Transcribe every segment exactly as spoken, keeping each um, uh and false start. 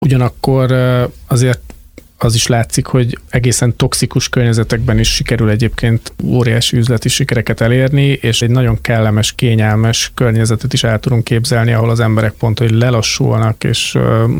Ugyanakkor azért az is látszik, hogy egészen toxikus környezetekben is sikerül egyébként óriási üzleti sikereket elérni, és egy nagyon kellemes, kényelmes környezetet is el tudunk képzelni, ahol az emberek pont, hogy lelassulnak, és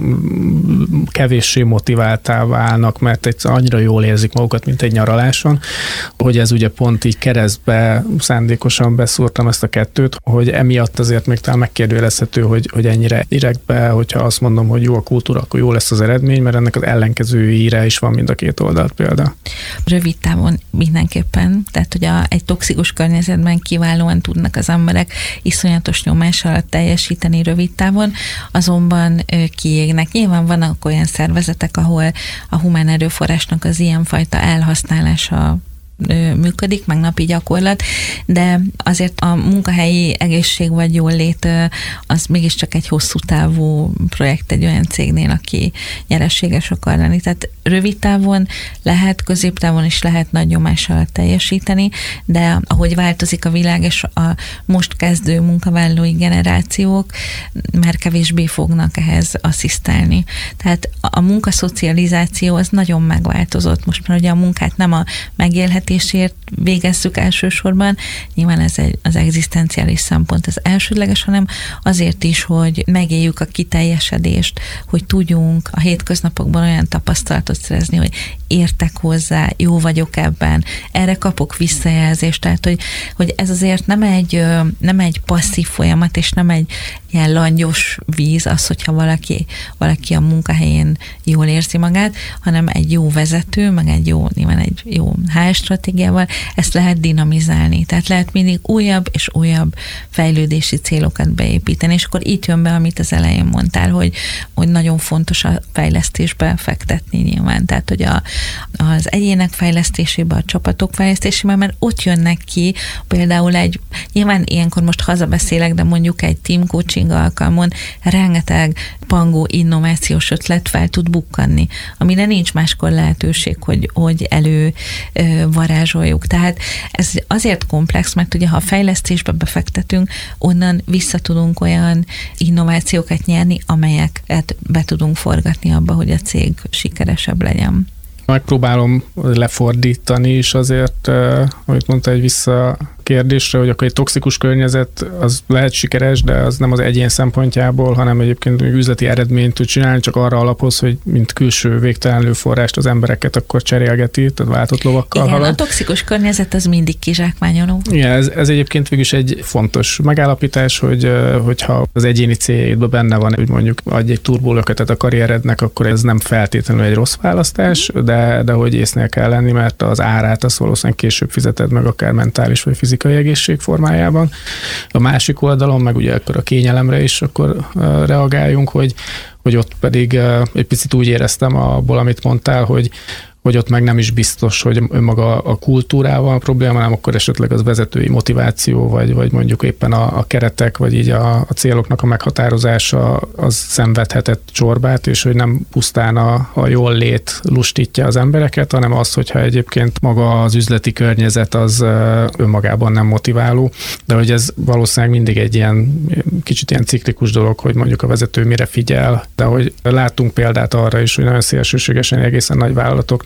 kevéssé motiváltá válnak, mert egy annyira jól érzik magukat, mint egy nyaraláson, hogy ez ugye pont így keresztbe szándékosan beszúrtam ezt a kettőt, hogy emiatt azért még talán megkérdőjelezhető, hogy, hogy ennyire direktbe, hogyha azt mondom, hogy jó a kultúra, akkor jó lesz az eredmény, mert ennek az ellenkezői is van mind a két oldalt példa. Rövid távon mindenképpen, tehát hogy a, egy toxikus környezetben kiválóan tudnak az emberek iszonyatos nyomás alatt teljesíteni rövid távon, azonban kiégnek. Nyilván vannak olyan szervezetek, ahol a humán erőforrásnak az ilyenfajta elhasználása működik, meg napi gyakorlat, de azért a munkahelyi egészség vagy jólét az mégiscsak egy hosszú távú projekt egy olyan cégnél, aki nyereséges akar lenni. Tehát rövid távon lehet, középtávon is lehet nagy nyomás alatt teljesíteni, de ahogy változik a világ, és a most kezdő munkavállalói generációk már kevésbé fognak ehhez asszisztálni. Tehát a munkaszocializáció az nagyon megváltozott. Most már ugye a munkát nem a megélhetésért végezzük elsősorban, nyilván ez egy, az egzisztenciális szempont az elsődleges, hanem azért is, hogy megéljük a kiteljesedést, hogy tudjunk a hétköznapokban olyan tapasztalatot szerezni, hogy értek hozzá, jó vagyok ebben, erre kapok visszajelzést, tehát hogy, hogy ez azért nem egy, nem egy passzív folyamat, és nem egy ilyen langyos víz az, hogyha valaki, valaki a munkahelyén jól érzi magát, hanem egy jó vezető, meg egy jó, nyilván egy jó há er stratégiával ezt lehet dinamizálni. Tehát lehet mindig újabb és újabb fejlődési célokat beépíteni, és akkor itt jön be, amit az elején mondtál, hogy, hogy nagyon fontos a fejlesztésbe fektetni nyilván. Tehát, hogy a, az egyének fejlesztésébe, a csapatok fejlesztésébe, mert ott jönnek ki például egy, nyilván ilyenkor most hazabeszélek, de mondjuk egy team coaching alkalmon rengeteg pangó innovációs ötlet fel tud bukkanni, amire nincs máskor lehetőség, hogy, hogy elő ö, varázsoljuk. Tehát ez azért komplex, mert ugye ha a fejlesztésbe befektetünk, onnan vissza tudunk olyan innovációkat nyerni, amelyeket be tudunk forgatni abba, hogy a cég sikeresebb legyen. Megpróbálom lefordítani is azért, eh, amit mondta egy vissza kérdésre, hogy akkor egy toxikus környezet az lehet sikeres, de az nem az egyén szempontjából, hanem egyébként üzleti eredményt tud csinálni, csak arra alapoz, hogy mint külső végtelenlő forrást az embereket akkor cserélgeti, tehát váltott lovakkal igen, halad. A toxikus környezet az mindig kizsákmányoló. Igen, ez, ez egyébként végülis egy fontos megállapítás, hogy hogyha az egyéni céljaidban benne van, hogy mondjuk adj egy turbólöketet a karrierednek, akkor ez nem feltétlenül egy rossz választás, de, de hogy észnél kell lenni, mert az árát azt valószínűleg később fizeted meg akár mentális vagy fizikai egészség formájában. A másik oldalon, meg ugye akkor a kényelemre is akkor reagáljunk, hogy, hogy ott pedig egy picit úgy éreztem abból, amit mondtál, hogy hogy ott meg nem is biztos, hogy önmaga a kultúrával a probléma, hanem akkor esetleg az vezetői motiváció, vagy, vagy mondjuk éppen a, a keretek, vagy így a, a céloknak a meghatározása az szenvedhetett csorbát, és hogy nem pusztán a, a jól lét lustítja az embereket, hanem az, hogyha egyébként maga az üzleti környezet az önmagában nem motiváló, de hogy ez valószínűleg mindig egy ilyen kicsit ilyen ciklikus dolog, hogy mondjuk a vezető mire figyel, de hogy látunk példát arra is, hogy nagyon szélsőségesen egészen nagy vállalatoknak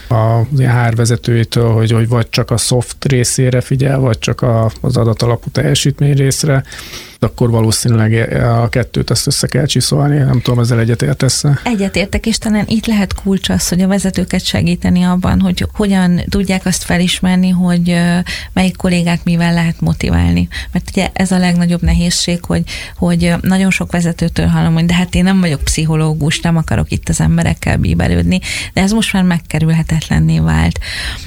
a há er vezetőitől, hogy, hogy vagy csak a soft részére figyel, vagy csak a, az adatalapú teljesítmény részre, akkor valószínűleg a kettőt ezt össze kell csiszolni. Nem tudom, ezzel egyetértesz? Egyetértek, és talán itt lehet kulcs az, hogy a vezetőket segíteni abban, hogy hogyan tudják azt felismerni, hogy melyik kollégát mivel lehet motiválni. Mert ugye ez a legnagyobb nehézség, hogy, hogy nagyon sok vezetőtől hallom, hogy de hát én nem vagyok pszichológus, nem akarok itt az emberekkel bíbelődni, de ez most már megkerülhetetlenné vált.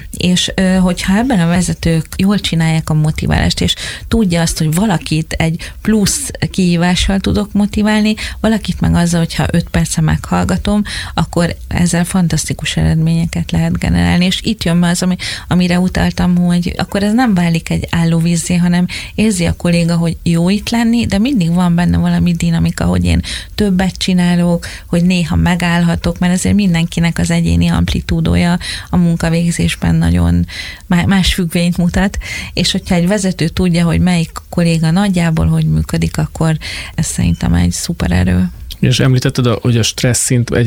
És hogyha ebben a vezetők jól csinálják a motiválást, és tudja azt, hogy valakit egy plusz kihívással tudok motiválni, valakit meg azzal, hogyha öt percen meghallgatom, akkor ezzel fantasztikus eredményeket lehet generálni, és itt jön be az, ami, amire utaltam, hogy akkor ez nem válik egy állóvízzé, hanem érzi a kolléga, hogy jó itt lenni, de mindig van benne valami dinamika, hogy én többet csinálok, hogy néha megállhatok, mert ezért mindenkinek az egyéni amplitúdója a munkavégzésben nagyon más függvényt mutat, és hogyha egy vezető tudja, hogy melyik kolléga nagyjából hogy működik, akkor ez szerintem egy szuper erő. És említetted, hogy a stressz szint